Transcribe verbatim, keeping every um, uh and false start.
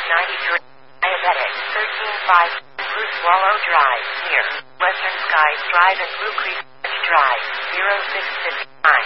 ninety-three. Diabetic, thirteen five. Bruce Wallow Drive, near Western Skies Drive and Blue Creek Drive, zero six fifty-nine.